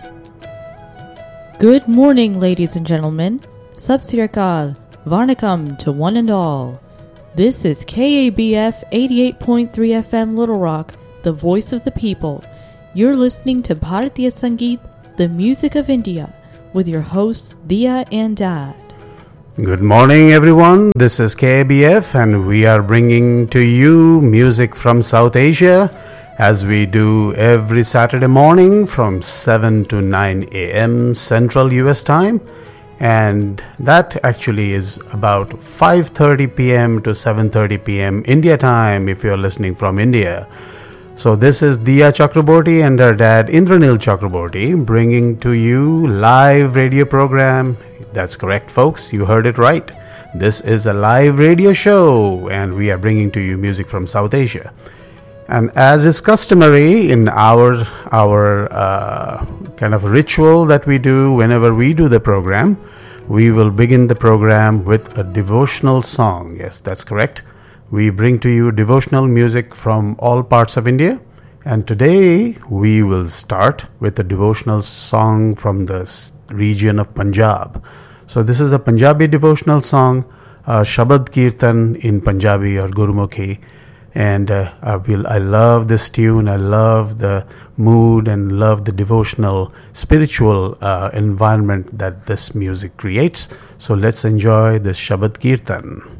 Good morning, ladies and gentlemen. Sab Sri Akal, Varnakam to one and all. This is KABF 88.3 FM Little Rock, the voice of the people. You're listening to Bharatiya Sangeet, the music of India, with your hosts Dia and Dad. Good morning, everyone. This is KABF, and we are bringing to you music from South Asia, as we do every Saturday morning from 7 to 9 a.m. Central US time. And that actually is about 5:30 p.m. to 7:30 p.m. India time if you're listening from India. So this is Diya Chakraborty and her dad Indranil Chakraborty bringing to you live radio program. That's correct, folks. You heard it right. This is a live radio show, and we are bringing to you music from South Asia. And as is customary in our kind of ritual that we do whenever we do the program, we will begin the program with a devotional song. Yes, that's correct. We bring to you devotional music from all parts of India. And today we will start with a devotional song from the region of Punjab. So this is a Punjabi devotional song, Shabad Kirtan in Punjabi or Gurmukhi. And I love this tune. I love the mood and love the devotional, spiritual environment that this music creates. So let's enjoy this Shabad Kirtan.